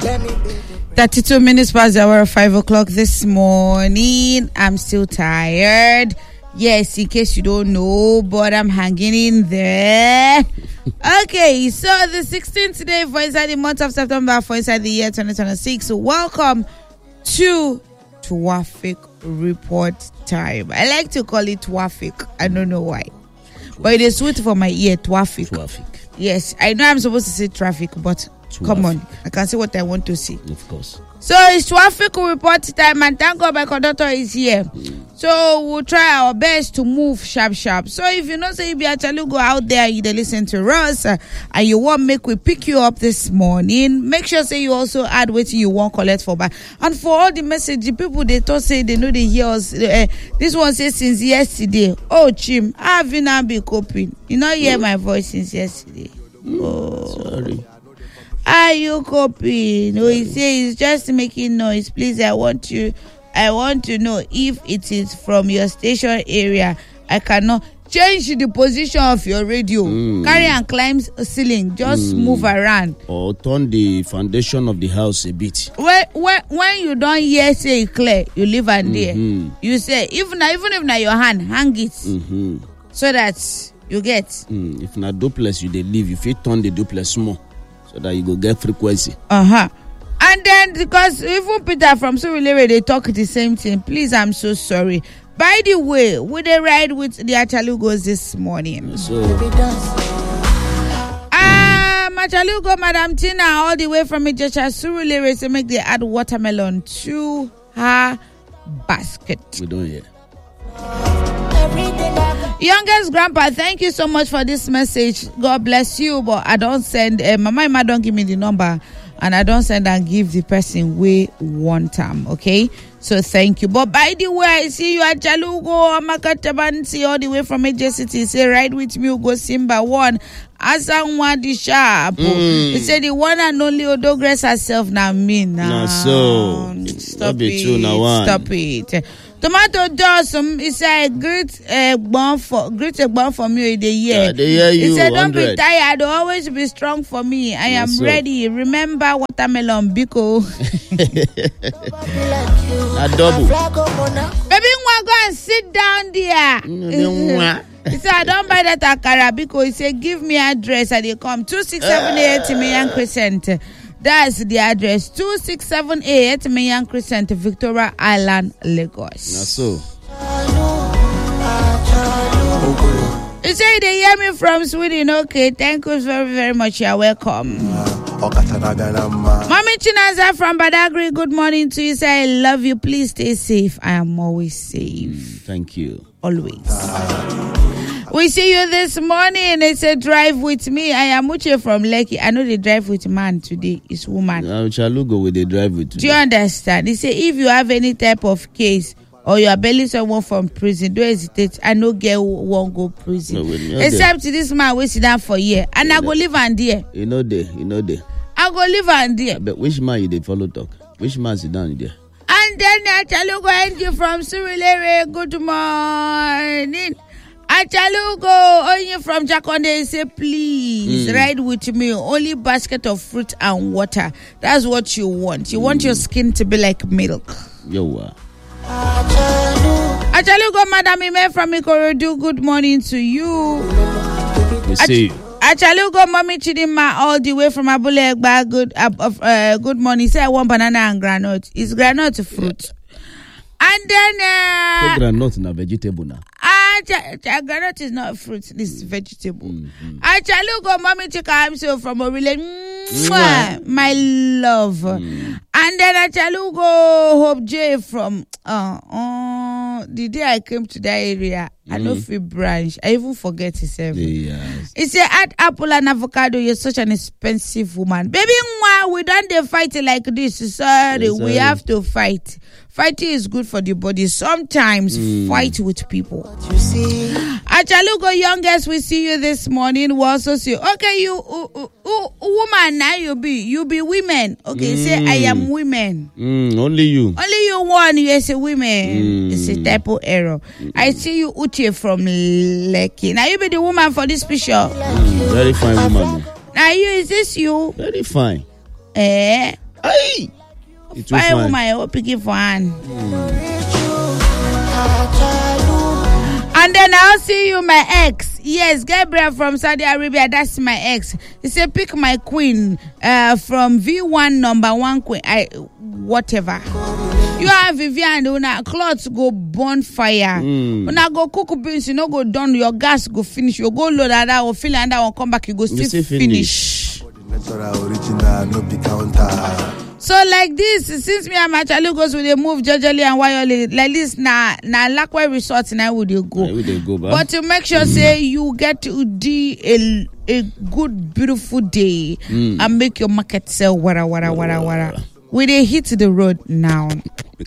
32 minutes past the hour of 5 o'clock this morning. I'm still tired. Yes, in case you don't know, but I'm hanging in there. Okay, so the 16th day for inside the month of September for inside the year 2026. So welcome to Traffic Report Time. I like to call it traffic. I don't know why. But it is sweet for my ear, traffic. Yes, I know I'm supposed to say traffic, but come on. I can say what I want to say. Of course. So it's traffic report time, and thank God my conductor is here. So we'll try our best to move sharp. So if you know, say you be actually go out there, you listen to us, and you want make we pick you up this morning, make sure say you also add what you want collect for back. And for all the message, the people they thought say they know they hear us. This one says since yesterday. Oh, Chim, how have you now been coping? You know, hear my voice since yesterday. Oh, sorry. Are you copying? No, he says he's just making noise. Please, I want to know if it is from your station area. I cannot change the position of your radio. Carry and climb ceiling. Just move around. Or turn the foundation of the house a bit. When you don't hear say it clear, you leave and there. You say even if na your hand, hang it so that you get. If na duplex you dey leave, you fit turn the duplex small. So that you go get frequency. And then because even Peter from Surulere, they talk the same thing. Please, I'm so sorry. By the way, we dey ride with the Achalugos this morning. So Achalugo, Madam Tina, all the way from Ijesha Surulere, to make they add watermelon to her basket. We don't hear. Youngest grandpa, thank you so much for this message. God bless you. But I don't send Mama Emma don't give me the number, and I don't send and give the person we want time. Okay, so thank you. But by the way, I see you at Jalugo Amakatabansi all the way from AJ City. Say ride with me, go Simba one. Asangwa the sharp. He said the one and only Odogres herself now mean. So stop it. Tomato Dawson, he said, great one for me in the year. He said, don't be tired, always be strong for me. I am ready. Remember watermelon, Biko. A double. Baby, go and sit down there. He said, I don't buy that akara because he said, give me address and they come 2678 Mayan Crescent. That's the address 2678 Mayan Crescent, Victoria Island, Lagos. So. You say they hear me from Sweden. Okay, thank you very, very much. You're welcome. Mommy Chinaza from Badagry, good morning to you. Say I love you. Please stay safe. I am always safe. Thank you. Always. We see you this morning. It's a drive with me. I am Uche from Lekki. I know they drive with man today. It's woman. Chalugo with the drive with today. Do you understand? They say if you have any type of case or you are bailing someone from prison, don't hesitate. I know girl won't go prison. No, except this man will sit down for a year. And I go live and there. You know there. I go live and there. But which man you dey follow talk? Which man sit down there? And then Achalugo Angie from Surulere, good morning. Achalugo Onye from Jakonde say please ride with me. Only basket of fruit and water. That's what you want. You want your skin to be like milk. Yo. Achalugo Madam Ime from Ikorodu, good morning to you. We see you. Achalugo Mommy Chidima all the way from Abule Egba, good morning. Say I want banana and granite. Is granite fruit? And then granite is a vegetable now. Granite is not a fruit, this is vegetable. Achalugo Mommy Chika, I'm so from Orile. My love. And then Achalugo Hope J from the day I came to that area, I know if branch, I even forget his name. Yes. He said, add apple and avocado, you're such an expensive woman. Baby, we don't fight like this. Sorry, we have to fight. Fighting is good for the body. Sometimes fight with people. Achalugo youngest, we see you this morning. We also see, okay, you woman now you be women. Okay, say I am women. Only you one. You say women. It's a type of error. I see you Uche from Lekki. Now you be the woman for this picture. Very fine woman. Now you, is this you? Very fine. Aye. It will Fine fine. woman, you picking for hand. And then I'll see you, my ex. Yes, Gabriel from Saudi Arabia. That's my ex. He said, pick my queen from V1 number 1 queen. Whatever. You have Vivian, una clothes go bonfire. Una go cook beans, you know, go done. Your gas go finish. You go load that or fill and that one come back. You go still finish. So like this, since me and my child goes with the move Jojoli and Wayoli, like this na Lakwa Resort now would you go? But to make sure say you get to do a good beautiful day and make your market sell wara. We dey hit the road now.